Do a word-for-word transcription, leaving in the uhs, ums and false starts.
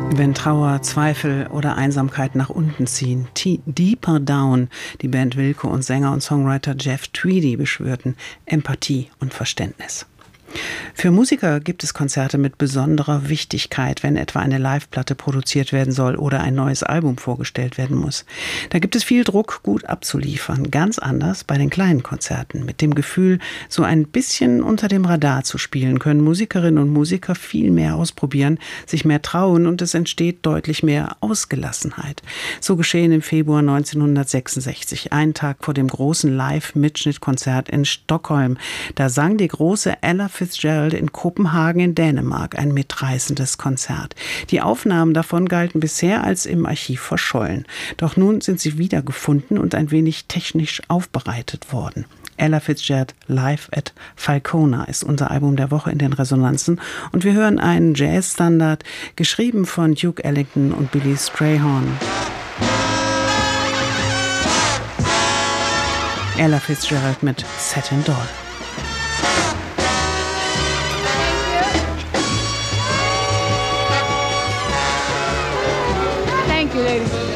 Wenn Trauer, Zweifel oder Einsamkeit nach unten ziehen, Deeper Down, die Band Wilco und Sänger und Songwriter Jeff Tweedy beschwörten Empathie und Verständnis. Für Musiker gibt es Konzerte mit besonderer Wichtigkeit, wenn etwa eine Live-Platte produziert werden soll oder ein neues Album vorgestellt werden muss. Da gibt es viel Druck, gut abzuliefern. Ganz anders bei den kleinen Konzerten. Mit dem Gefühl, so ein bisschen unter dem Radar zu spielen, können Musikerinnen und Musiker viel mehr ausprobieren, sich mehr trauen und es entsteht deutlich mehr Ausgelassenheit. So geschehen im Februar neunzehnhundertsechsundsechzig, einen Tag vor dem großen Live-Mitschnittkonzert in Stockholm. Da sang die große Ella Fitzgerald in Kopenhagen in Dänemark ein mitreißendes Konzert. Die Aufnahmen davon galten bisher als im Archiv verschollen. Doch nun sind sie wiedergefunden und ein wenig technisch aufbereitet worden. Ella Fitzgerald Live at Falconer ist unser Album der Woche in den Resonanzen und wir hören einen Jazzstandard, geschrieben von Duke Ellington und Billy Strayhorn. Ella Fitzgerald mit Satin Doll.